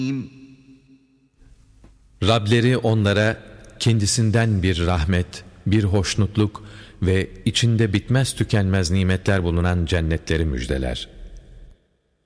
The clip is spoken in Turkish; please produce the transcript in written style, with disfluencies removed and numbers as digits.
Rableri onlara kendisinden bir rahmet, bir hoşnutluk ve içinde bitmez tükenmez nimetler bulunan cennetleri müjdeler.